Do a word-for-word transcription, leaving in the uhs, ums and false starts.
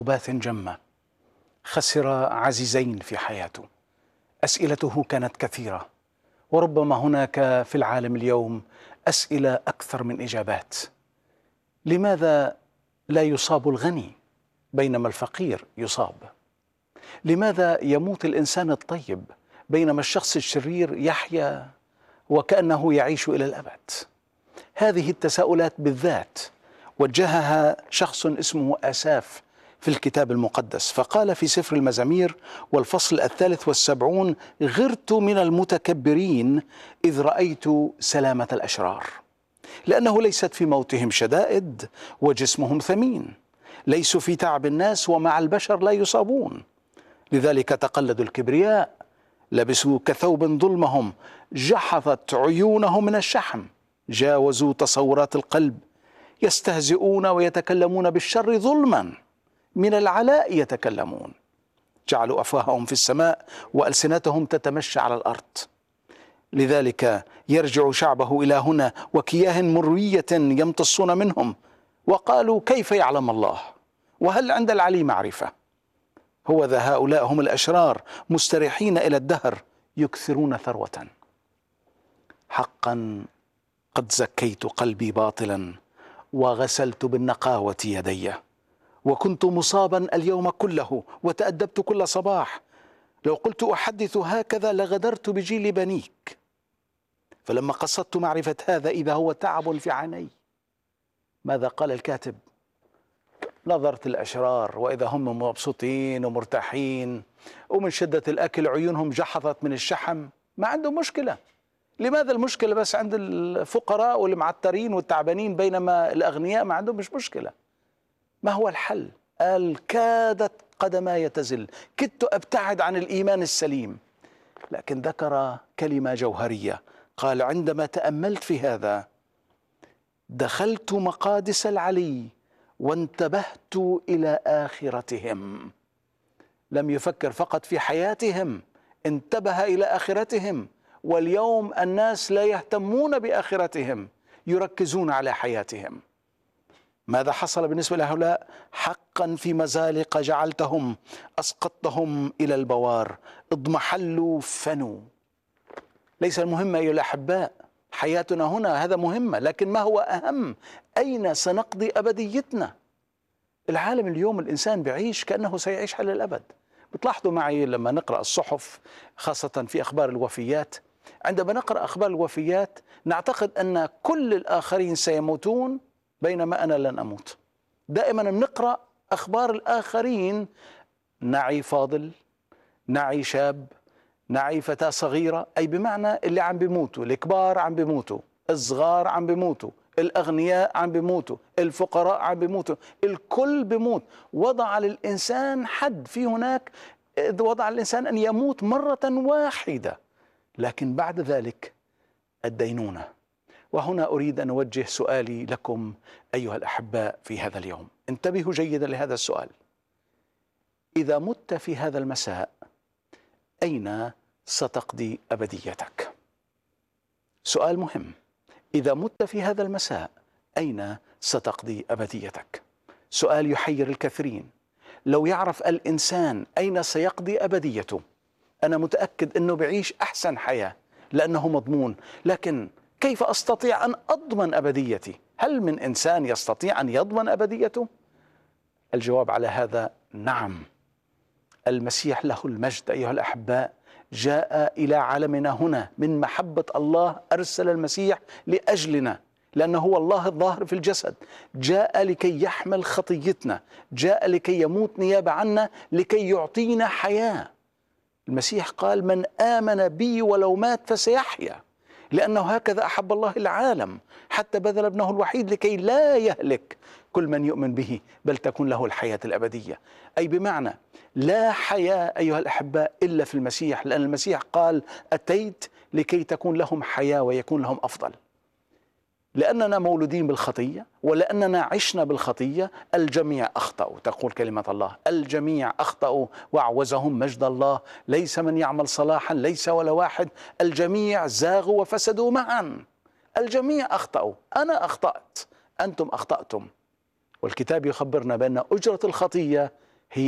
عقوبات جمة. خسر عزيزين في حياته. أسئلته كانت كثيرة، وربما هناك في العالم اليوم أسئلة أكثر من إجابات. لماذا لا يصاب الغني بينما الفقير يصاب؟ لماذا يموت الإنسان الطيب بينما الشخص الشرير يحيا وكأنه يعيش إلى الأبد؟ هذه التساؤلات بالذات وجهها شخص اسمه آساف في الكتاب المقدس، فقال في سفر المزامير والفصل الثالث والسبعون: غرت من المتكبرين إذ رأيت سلامة الأشرار، لأنه ليست في موتهم شدائد وجسمهم ثمين، ليسوا في تعب الناس ومع البشر لا يصابون، لذلك تقلدوا الكبرياء، لبسوا كثوب ظلمهم، جحظت عيونهم من الشحم، جاوزوا تصورات القلب، يستهزئون ويتكلمون بالشر ظلما، من العلاء يتكلمون، جعلوا أفواههم في السماء وألسنتهم تتمشى على الأرض. لذلك يرجع شعبه إلى هنا وكياه مروية يمتصون منهم، وقالوا: كيف يعلم الله؟ وهل عند العلي معرفة؟ هو ذا هؤلاء هم الأشرار مستريحين إلى الدهر، يكثرون ثروة. حقا قد زكيت قلبي باطلا وغسلت بالنقاوة يدي، وكنت مصابا اليوم كله وتأدبت كل صباح. لو قلت أحدث هكذا لغدرت بجيل بنيك، فلما قصدت معرفة هذا إذا هو تعب في عيني. ماذا قال الكاتب؟ نظرت الأشرار وإذا هم مبسوطين ومرتاحين، ومن شدة الأكل عيونهم جحظت من الشحم، ما عندهم مشكلة. لماذا المشكلة بس عند الفقراء والمعترين والتعبانين بينما الأغنياء ما عندهم مش مشكلة؟ ما هو الحل؟ قال: كادت قدماي تزل، كدت أبتعد عن الإيمان السليم. لكن ذكر كلمة جوهرية، قال: عندما تأملت في هذا دخلت مقادس العلي وانتبهت إلى آخرتهم. لم يفكر فقط في حياتهم، انتبه إلى آخرتهم. واليوم الناس لا يهتمون بآخرتهم، يركزون على حياتهم. ماذا حصل بالنسبة لهؤلاء؟ حقا في مزالق جعلتهم، أسقطتهم إلى البوار، اضمحلوا فنوا. ليس المهم أيها الأحباء حياتنا هنا، هذا مهمة، لكن ما هو أهم؟ أين سنقضي أبديتنا؟ العالم اليوم الإنسان بيعيش كأنه سيعيش على الأبد. بتلاحظوا معي لما نقرأ الصحف، خاصة في أخبار الوفيات، عندما نقرأ أخبار الوفيات نعتقد أن كل الآخرين سيموتون بينما أنا لن أموت. دائما بنقرأ أخبار الآخرين، نعي فاضل، نعي شاب، نعي فتاة صغيرة، أي بمعنى اللي عم بيموتوا، الكبار عم بيموتوا، الصغار عم بيموتوا، الأغنياء عم بيموتوا، الفقراء عم بيموتوا، الكل بيموت. وضع للإنسان حد، في هناك وضع الإنسان أن يموت مرة واحدة، لكن بعد ذلك الدينونة. وهنا أريد أن أوجه سؤالي لكم أيها الأحباء في هذا اليوم. انتبهوا جيدا لهذا السؤال: إذا مت في هذا المساء أين ستقضي أبديتك؟ سؤال مهم. إذا مت في هذا المساء أين ستقضي أبديتك؟ سؤال يحير الكثيرين. لو يعرف الإنسان أين سيقضي أبديته، أنا متأكد أنه بعيش أحسن حياة لأنه مضمون. لكن كيف أستطيع أن أضمن أبديتي؟ هل من إنسان يستطيع أن يضمن أبديته؟ الجواب على هذا نعم. المسيح له المجد أيها الأحباء جاء إلى عالمنا هنا من محبة الله، أرسل المسيح لأجلنا، لأنه هو الله الظاهر في الجسد. جاء لكي يحمل خطيتنا، جاء لكي يموت نيابة عنا، لكي يعطينا حياة. المسيح قال: من آمن بي ولو مات فسيحيا، لأنه هكذا أحب الله العالم حتى بذل ابنه الوحيد لكي لا يهلك كل من يؤمن به بل تكون له الحياة الأبدية. أي بمعنى لا حياة أيها الأحباء إلا في المسيح، لأن المسيح قال: أتيت لكي تكون لهم حياة ويكون لهم أفضل. لأننا مولودين بالخطية ولأننا عشنا بالخطية الجميع أخطأوا، تقول كلمة الله: الجميع أخطأوا وأعوزهم مجد الله، ليس من يعمل صلاحا ليس ولا واحد، الجميع زاغوا وفسدوا معا. الجميع أخطأوا، أنا أخطأت، أنتم أخطأتم. والكتاب يخبرنا بأن أجرة الخطية